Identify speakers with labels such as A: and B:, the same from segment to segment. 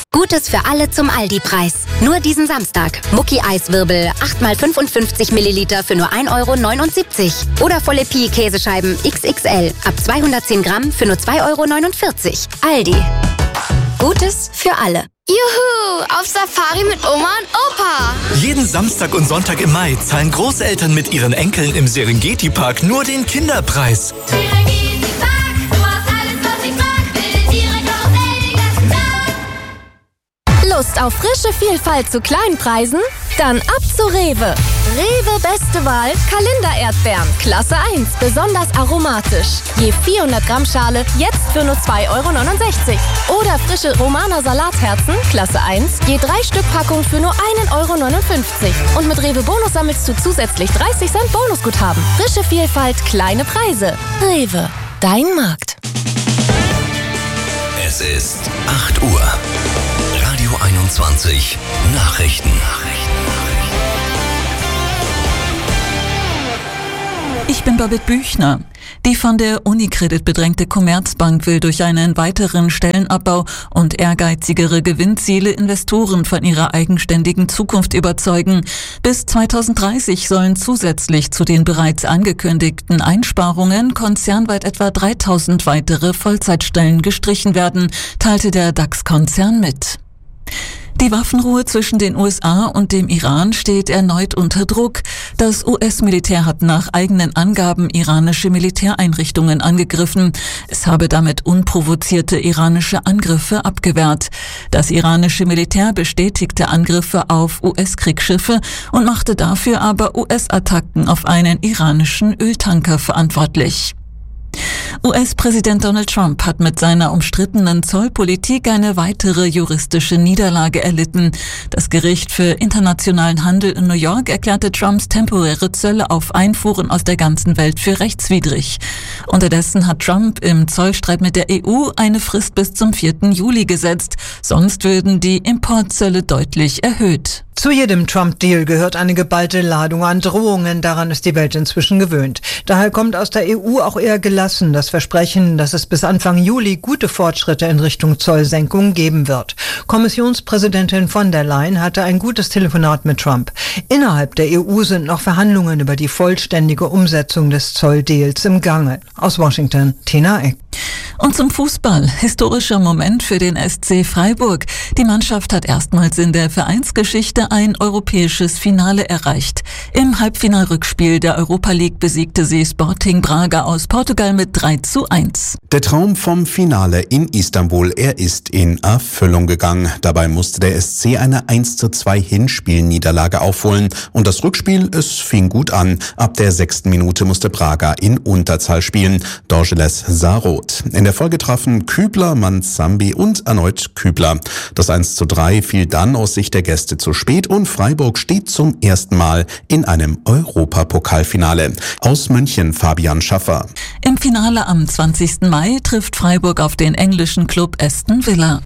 A: Gutes für alle zum Aldi-Preis. Nur diesen Samstag. Mucki-Eiswirbel 8x55 Milliliter für nur 1,79 € Oder volle Pie-Käsescheiben XXL ab 210 Gramm für nur 2,49 €. Aldi. Gutes für alle.
B: Juhu, auf Safari mit Oma und Opa.
C: Jeden Samstag und Sonntag im Mai zahlen Großeltern mit ihren Enkeln im Serengeti-Park nur den Kinderpreis.
D: Serengeti-Park, du hast alles, was ich mag. Wilde Tiere, Karussell, den ganzen Tag.
E: Lust auf frische Vielfalt zu kleinen Preisen? Dann ab zu Rewe. Rewe beste Wahl, Kalender-Erdbeeren, Klasse 1, besonders aromatisch. Je 400 Gramm Schale, jetzt für nur 2,69 €. Oder frische Romaner Salatherzen, Klasse 1, je 3 Stück Packung für nur 1,59 €. Und mit Rewe Bonus sammelst du zusätzlich 30 Cent Bonusguthaben. Frische Vielfalt, kleine Preise. Rewe, dein Markt.
F: Es ist 8 Uhr. Radio 21 Nachrichten.
G: Ich bin Babette Büchner. Die von der Unicredit bedrängte Commerzbank will durch einen weiteren Stellenabbau und ehrgeizigere Gewinnziele Investoren von ihrer eigenständigen Zukunft überzeugen. Bis 2030 sollen zusätzlich zu den bereits angekündigten Einsparungen konzernweit etwa 3000 weitere Vollzeitstellen gestrichen werden, teilte der DAX-Konzern mit. Die Waffenruhe zwischen den USA und dem Iran steht erneut unter Druck. Das US-Militär hat nach eigenen Angaben iranische Militäreinrichtungen angegriffen. Es habe damit unprovozierte iranische Angriffe abgewehrt. Das iranische Militär bestätigte Angriffe auf US-Kriegsschiffe und machte dafür aber US-Attacken auf einen iranischen Öltanker verantwortlich. US-Präsident Donald Trump hat mit seiner umstrittenen Zollpolitik eine weitere juristische Niederlage erlitten. Das Gericht für internationalen Handel in New York erklärte Trumps temporäre Zölle auf Einfuhren aus der ganzen Welt für rechtswidrig. Unterdessen hat Trump im Zollstreit mit der EU eine Frist bis zum 4. Juli gesetzt. Sonst würden die Importzölle deutlich erhöht.
H: Zu jedem Trump-Deal gehört eine geballte Ladung an Drohungen. Daran ist die Welt inzwischen gewöhnt. Daher kommt aus der EU auch eher gelassen das Versprechen, dass es bis Anfang Juli gute Fortschritte in Richtung Zollsenkung geben wird. Kommissionspräsidentin von der Leyen hatte ein gutes Telefonat mit Trump. Innerhalb der EU sind noch Verhandlungen über die vollständige Umsetzung des Zolldeals im Gange. Aus Washington, Tina Eck.
G: Und zum Fußball. Historischer Moment für den SC Freiburg. Die Mannschaft hat erstmals in der Vereinsgeschichte ein europäisches Finale erreicht. Im Halbfinalrückspiel der Europa League besiegte sie Sporting Braga aus Portugal mit 3:1.
I: Der Traum vom Finale in Istanbul, er ist in Erfüllung gegangen. Dabei musste der SC eine 1:2 Hinspielniederlage aufholen. Und das Rückspiel, es fing gut an. Ab der 6. Minute musste Braga in Unterzahl spielen. Dorgeles sah rot. In der Folge trafen Kübler, Manzambi und erneut Kübler. Das 1:3 fiel dann aus Sicht der Gäste zu spät und Freiburg steht zum ersten Mal in einem Europapokalfinale. Aus München Fabian Schaffer.
G: Im Finale am 20. Mai trifft Freiburg auf den englischen Club Aston Villa.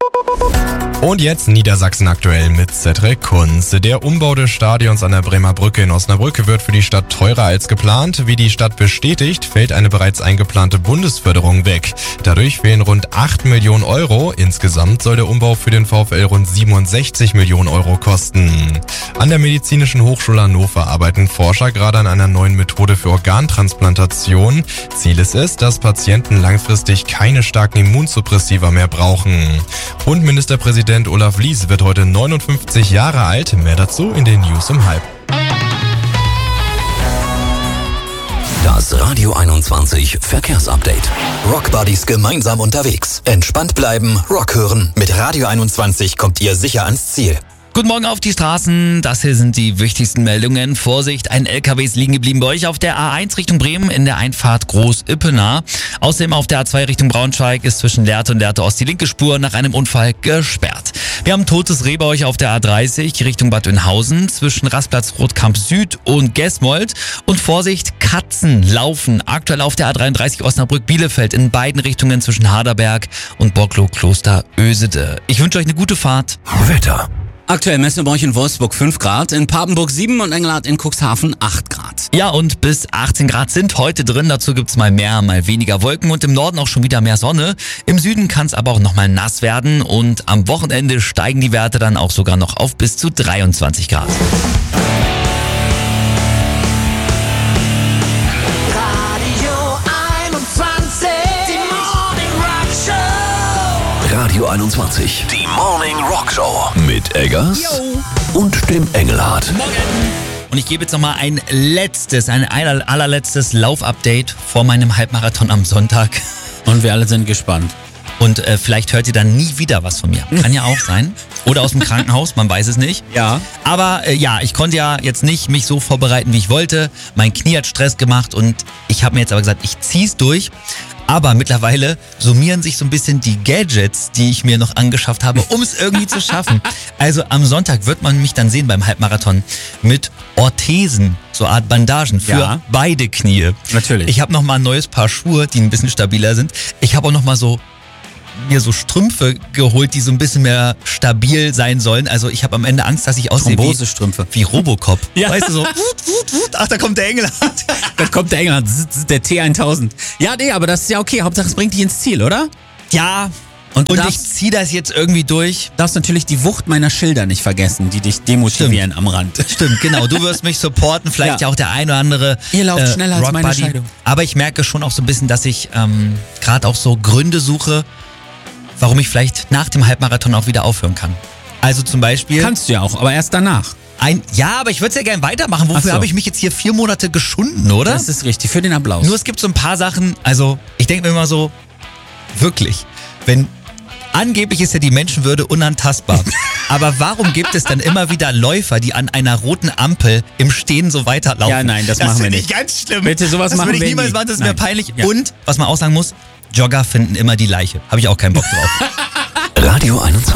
J: Und jetzt Niedersachsen aktuell mit Cedric Kunz. Der Umbau des Stadions an der Bremer Brücke in Osnabrück wird für die Stadt teurer als geplant. Wie die Stadt bestätigt, fällt eine bereits eingeplante Bundesförderung weg. Dadurch fehlen rund 8 Millionen Euro. Insgesamt soll der Umbau für den VfL rund 67 Millionen Euro kosten. An der Medizinischen Hochschule Hannover arbeiten Forscher gerade an einer neuen Methode für Organtransplantation. Ziel ist es, dass Patienten langfristig keine starken Immunsuppressiva mehr brauchen. Und Ministerpräsident Olaf Lies wird heute 59 Jahre alt. Mehr dazu in den News um 12:30.
F: Das Radio 21 Verkehrsupdate. Rockbuddies gemeinsam unterwegs. Entspannt bleiben, Rock hören. Mit Radio 21 kommt ihr sicher ans Ziel.
K: Guten Morgen auf die Straßen. Das hier sind die wichtigsten Meldungen. Vorsicht, ein LKW ist liegen geblieben bei euch auf der A1 Richtung Bremen in der Einfahrt Groß-Ippener. Außerdem auf der A2 Richtung Braunschweig ist zwischen Lehrte und Lehrte Ost die linke Spur nach einem Unfall gesperrt. Wir haben totes Reh bei euch auf der A30 Richtung Bad Oeynhausen zwischen Rastplatz Rotkamp Süd und Gesmold. Und Vorsicht, Katzen laufen aktuell auf der A33 Osnabrück-Bielefeld in beiden Richtungen zwischen Harderberg und Borklow-Kloster Ösede. Ich wünsche euch eine gute Fahrt.
F: Wetter.
L: Aktuell messen wir bei euch in Wolfsburg 5 Grad, in Papenburg 7 und Engelhardt in Cuxhaven 8 Grad.
K: Ja, und bis 18 Grad sind heute drin. Dazu gibt's mal mehr, mal weniger Wolken und im Norden auch schon wieder mehr Sonne. Im Süden kann es aber auch nochmal nass werden und am Wochenende steigen die Werte dann auch sogar noch auf bis zu 23 Grad.
F: Radio 21, die Morning Rock Show mit Eggers und dem Engelhardt.
K: Und ich gebe jetzt nochmal ein allerletztes Laufupdate vor meinem Halbmarathon am Sonntag.
L: Und wir alle sind gespannt.
K: Und vielleicht hört ihr dann nie wieder was von mir. Kann ja auch sein. Oder aus dem Krankenhaus, man weiß es nicht.
L: Ja.
K: Aber ich konnte ja jetzt nicht mich so vorbereiten, wie ich wollte. Mein Knie hat Stress gemacht und ich habe mir jetzt aber gesagt, ich zieh's durch. Aber mittlerweile summieren sich so ein bisschen die Gadgets, die ich mir noch angeschafft habe, um es irgendwie zu schaffen. Also am Sonntag wird man mich dann sehen beim Halbmarathon mit Orthesen, so Art Bandagen für beide Knie.
L: Natürlich.
K: Ich habe noch mal ein neues Paar Schuhe, die ein bisschen stabiler sind. Ich habe auch noch mal mir so Strümpfe geholt, die so ein bisschen mehr stabil sein sollen. Also ich habe am Ende Angst, dass ich aussehe wie Robocop.
L: Ja.
K: Weißt du so, ach, da kommt der Engelhardt.
L: Da kommt der Engelhardt, der T1000. Ja, nee, aber das ist ja okay. Hauptsache es bringt dich ins Ziel, oder?
K: Ja. Und ich ziehe das jetzt irgendwie durch.
L: Du darfst natürlich die Wucht meiner Schilder nicht vergessen, die dich demotivieren am Rand.
K: Stimmt, genau. Du wirst mich supporten, vielleicht ja auch der ein oder andere
L: Ihr lauft schneller als meine Scheidung.
K: Aber ich merke schon auch so ein bisschen, dass ich gerade auch so Gründe suche, warum ich vielleicht nach dem Halbmarathon auch wieder aufhören kann. Also zum Beispiel...
L: Kannst du ja auch, aber erst danach.
K: Ja, aber ich würde es ja gerne weitermachen. Wofür habe ich mich jetzt hier 4 Monate geschunden, oder?
L: Das ist richtig, für den Applaus.
K: Nur es gibt so ein paar Sachen, also ich denke mir immer so, wirklich, wenn... Angeblich ist ja die Menschenwürde unantastbar. Aber warum gibt es dann immer wieder Läufer, die an einer roten Ampel im Stehen so weiterlaufen?
L: Ja, nein, das machen wir nicht.
K: Das finde ich ganz schlimm.
L: Bitte, sowas machen wir nicht.
K: Das würde ich niemals machen, das ist mir peinlich.
L: Ja.
K: Und, was man auch sagen muss, Jogger finden immer die Leiche. Habe ich auch keinen Bock drauf.
F: Radio 21.